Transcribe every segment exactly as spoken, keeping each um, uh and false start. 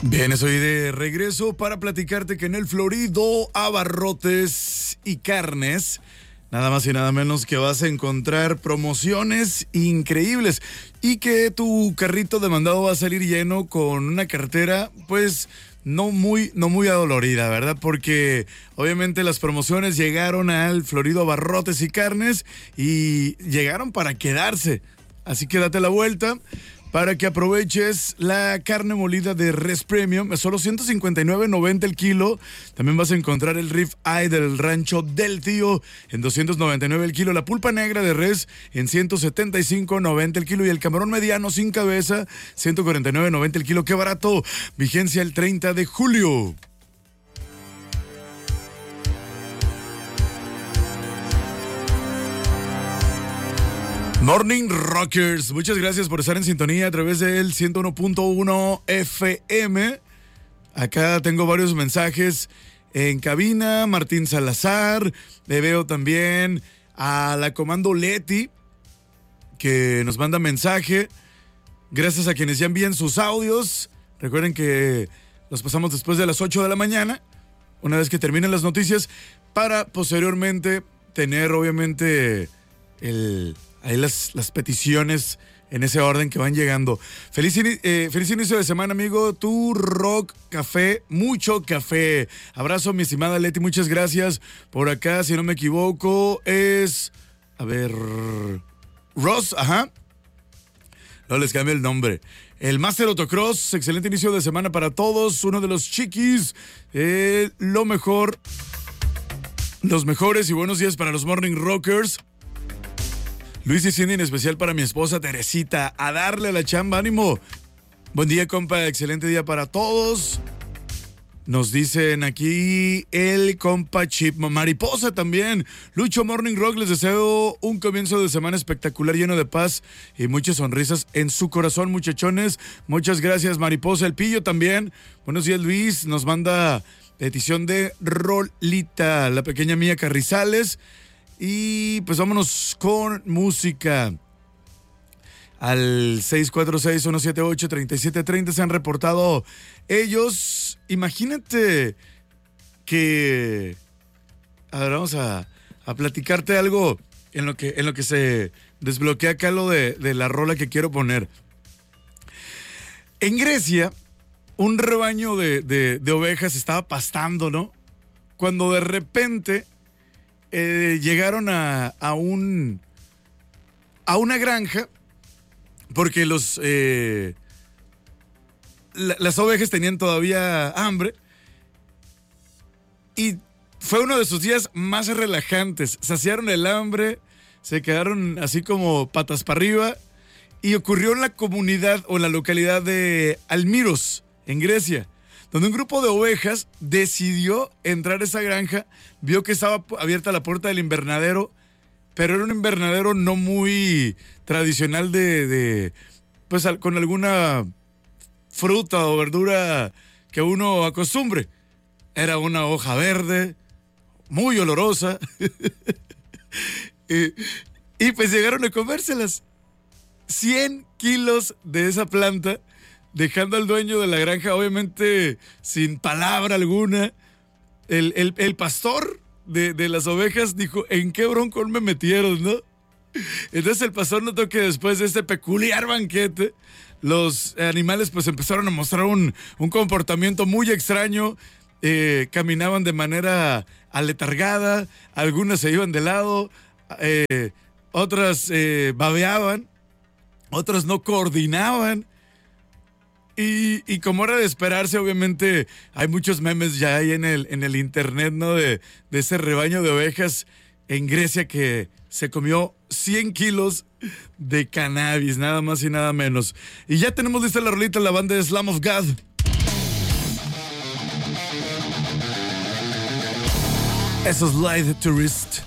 Bien, estoy de regreso para platicarte que en el Florido Abarrotes y Carnes, nada más y nada menos que vas a encontrar promociones increíbles y que tu carrito de mandado va a salir lleno con una cartera, pues, no muy, no muy adolorida, ¿verdad? Porque obviamente las promociones llegaron al Florido Abarrotes y Carnes y llegaron para quedarse. Así que date la vuelta para que aproveches la carne molida de Res Premium, a solo ciento cincuenta y nueve noventa el kilo. También vas a encontrar el Rib Eye del Rancho del Tío en doscientos noventa y nueve el kilo, la pulpa negra de res en ciento setenta y cinco noventa el kilo y el camarón mediano sin cabeza, ciento cuarenta y nueve noventa el kilo. ¡Qué barato! Vigencia el treinta de julio. Morning Rockers, muchas gracias por estar en sintonía a través del ciento uno punto uno F M. Acá tengo varios mensajes en cabina. Martín Salazar, le veo también a la Comando Leti, que nos manda mensaje. Gracias a quienes ya envían sus audios. Recuerden que los pasamos después de las ocho de la mañana, una vez que terminen las noticias, para posteriormente tener obviamente el... Ahí las, las peticiones en ese orden que van llegando. Feliz, eh, feliz inicio de semana, amigo. Tu rock, café, mucho café. Abrazo, mi estimada Leti, muchas gracias. Por acá, si no me equivoco, es... A ver... Ross, ajá. No les cambio el nombre. El Master Autocross, excelente inicio de semana para todos. Uno de los chiquis. Eh, lo mejor. Los mejores y buenos días para los Morning Rockers. Luis y Cindy, en especial para mi esposa Teresita. A darle a la chamba, ánimo. Buen día, compa, excelente día para todos. Nos dicen aquí el compa Chip Mariposa también. Lucho Morning Rock, les deseo un comienzo de semana espectacular, lleno de paz y muchas sonrisas en su corazón, muchachones. Muchas gracias, Mariposa. El Pillo también. Buenos días, Luis. Nos manda petición de Rolita, la pequeña Mía Carrizales. Y pues vámonos con música. Al seis cuatro seis, uno siete ocho, tres siete tres cero se han reportado ellos. Imagínate que... A ver, vamos a, a platicarte algo en lo que, en lo que se desbloquea acá lo de, de la rola que quiero poner. En Grecia, un rebaño de, de, de ovejas estaba pastando, ¿no? Cuando de repente... Eh, llegaron a, a un a una granja porque los eh, la, las ovejas tenían todavía hambre y fue uno de sus días más relajantes. Saciaron el hambre, se quedaron así como patas para arriba y ocurrió en la comunidad o en la localidad de Almiros, en Grecia, donde un grupo de ovejas decidió entrar a esa granja, vio que estaba abierta la puerta del invernadero, pero era un invernadero no muy tradicional de, de pues con alguna fruta o verdura que uno acostumbre. Era una hoja verde, muy olorosa, y, y pues llegaron a comérselas. cien kilos de esa planta, dejando al dueño de la granja, obviamente, sin palabra alguna. El, el, el pastor de, de las ovejas dijo, ¿en qué broncón me metieron, no? Entonces el pastor notó que después de este peculiar banquete, los animales pues empezaron a mostrar un, un comportamiento muy extraño. Eh, caminaban de manera aletargada, algunas se iban de lado, eh, otras eh, babeaban, otras no coordinaban. Y, y como era de esperarse, obviamente hay muchos memes ya ahí en el, en el internet, ¿no? De, de ese rebaño de ovejas en Grecia que se comió cien kilos de cannabis, nada más y nada menos. Y ya tenemos lista la rolita, la banda de Slam of God. Eso es Live Tourist.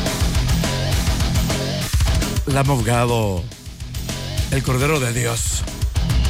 Lamb of God, el Cordero de Dios.